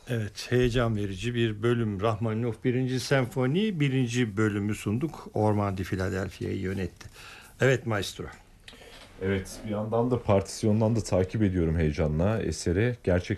Evet, heyecan verici bir bölüm. Rahmaninov birinci senfoni birinci bölümü sunduk. Orman di Philadelphia'yı yönetti. Evet maestro. Evet, bir yandan da partisyondan da takip ediyorum heyecanla eseri. Gerçekten